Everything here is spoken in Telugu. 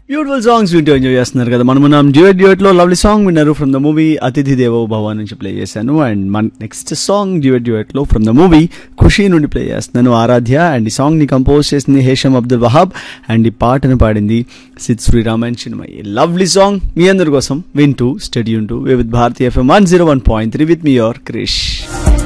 బ్యూటిఫుల్ సాంగ్స్ వింటూ ఎంజాయ్ చేస్తున్నారు కదా. మనం డ్యూయట్ లో లవ్లీ సాంగ్ విన్నారు ఫ్రమ్ ద మూవీ అతిథి దేవో భవ నుంచి ప్లే చేశాను. అండ్ మన నెక్స్ట్ సాంగ్ డ్యూయట్ లో ఫ్రమ్ ద మూవీ ఖుషి నుండి ప్లే చేస్తున్నాను, ఆరాధ్య. అండ్ ఈ సాంగ్ ని కంపోజ్ చేసింది హేషం అబ్దుల్ వహాబ్ అండ్ ఈ పాటను పాడింది సిద్ శ్రీరామన్ చిన్మయి. లవ్లీ సాంగ్ మీ అందరి కోసం వింటూ స్టడీ ఉంటూ with Bharati FM 101.3 with me your Krish.